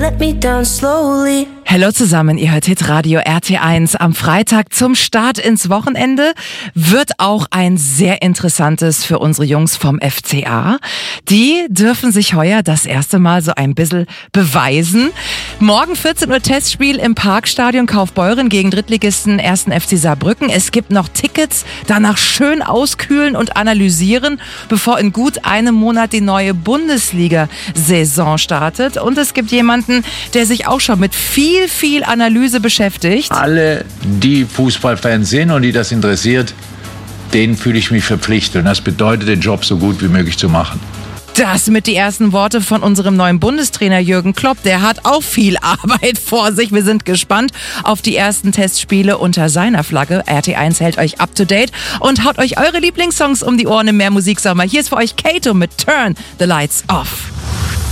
let me down slowly. Hallo zusammen, ihr hört Hitradio RT1. Am Freitag zum Start ins Wochenende wird auch ein sehr interessantes für unsere Jungs vom FCA. Die dürfen sich heuer das erste Mal so ein bisschen beweisen. Morgen 14 Uhr Testspiel im Parkstadion Kaufbeuren gegen Drittligisten 1. FC Saarbrücken. Es gibt noch Tickets, danach schön auskühlen und analysieren, bevor in gut einem Monat die neue Bundesliga-Saison startet. Und es gibt jemanden, der sich auch schon mit viel Analyse beschäftigt. Alle, die Fußballfans sind und die das interessiert, denen fühle ich mich verpflichtet. Und das bedeutet, den Job so gut wie möglich zu machen. Das mit die ersten Worte von unserem neuen Bundestrainer Jürgen Klopp. Der hat auch viel Arbeit vor sich. Wir sind gespannt auf die ersten Testspiele unter seiner Flagge. RT1 hält euch up to date und haut euch eure Lieblingssongs um die Ohren im Mehrmusiksommer. Hier ist für euch Kato mit Turn the Lights Off.